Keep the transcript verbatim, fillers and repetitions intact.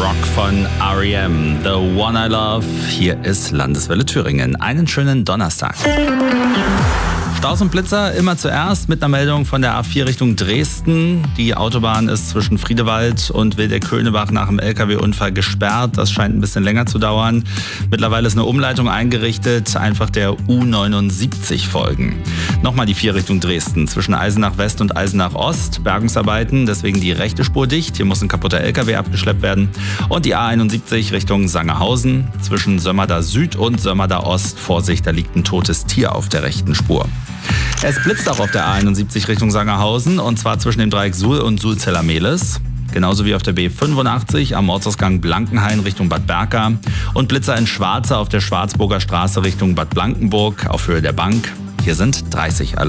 Rock von R E M, The One I Love. Hier ist Landeswelle Thüringen. Einen schönen Donnerstag. Staus und Blitzer immer zuerst mit einer Meldung von der A vier Richtung Dresden. Die Autobahn ist zwischen Friedewald und Wildeck-Kölnebach nach einem L K W-Unfall gesperrt. Das scheint ein bisschen länger zu dauern. Mittlerweile ist eine Umleitung eingerichtet. Einfach der U neunundsiebzig folgen. Nochmal die vier Richtung Dresden. Zwischen Eisenach West und Eisenach Ost. Bergungsarbeiten, deswegen die rechte Spur dicht. Hier muss ein kaputter L K W abgeschleppt werden. Und die A einundsiebzig Richtung Sangerhausen. Zwischen Sömmerda Süd und Sömmerda Ost. Vorsicht, da liegt ein totes Tier auf der rechten Spur. Es blitzt auch auf der A einundsiebzig Richtung Sangerhausen, und zwar zwischen dem Dreieck Suhl und Suhl-Zellermehlis. Genauso wie auf der B fünfundachtzig am Ortsausgang Blankenhain Richtung Bad Berka. Und Blitzer in Schwarze auf der Schwarzburger Straße Richtung Bad Blankenburg auf Höhe der Bank. Hier sind dreißig